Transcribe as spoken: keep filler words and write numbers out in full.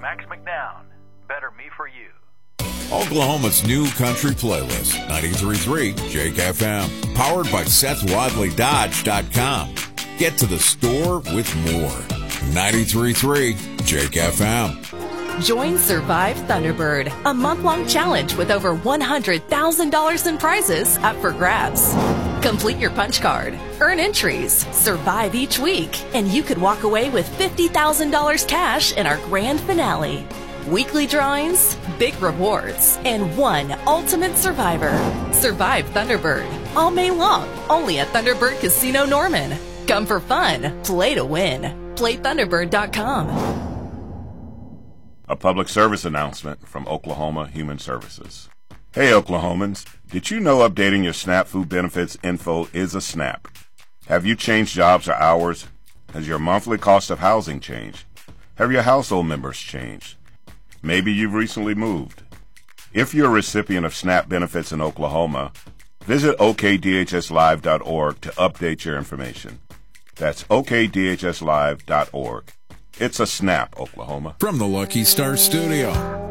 Max McNown. Better me for you. Oklahoma's new country playlist, ninety-three point three Jake F M. Powered by Seth Wadley Dodge dot com. Get to the store with more. ninety-three point three Jake F M. Join Survive Thunderbird, a month-long challenge with over one hundred thousand dollars in prizes up for grabs. Complete your punch card, earn entries, survive each week, and you could walk away with fifty thousand dollars cash in our grand finale. Weekly drawings, big rewards, and one ultimate survivor. Survive Thunderbird, all May long, only at Thunderbird Casino Norman. Come for fun, play to win. play thunderbird dot com. A public service announcement from Oklahoma Human Services. Hey Oklahomans, did you know updating your SNAP food benefits info is a snap? Have you changed jobs or hours? Has your monthly cost of housing changed? Have your household members changed? Maybe you've recently moved. If you're a recipient of SNAP benefits in Oklahoma, visit O K D H S live dot org to update your information. That's O K D H S live dot org. It's a snap, Oklahoma. From the Lucky Star Studio,